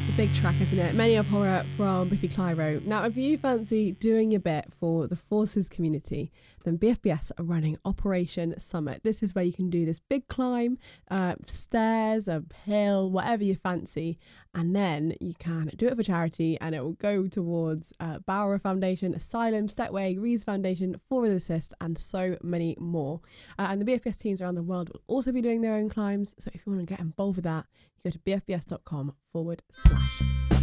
a big track, isn't it? Many of Horror from Biffy Clyro. Now, if you fancy doing your bit for the Forces community, then BFBS are running Operation Summit. This is where you can do this big climb, stairs, a hill, whatever you fancy, and then you can do it for charity, and it will go towards Bauer Foundation, Asylum, Stepway, Rees Foundation, Forward Assist, and so many more. And the BFBS teams around the world will also be doing their own climbs, so if you want to get involved with that, you go to bfbs.com/.